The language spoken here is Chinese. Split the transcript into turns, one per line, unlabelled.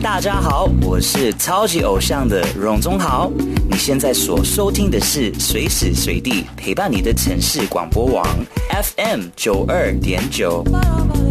大家好，我是超级偶像的荣宗豪。你现在所收听的是随时随地陪伴你的城市广播网 FM 92.9。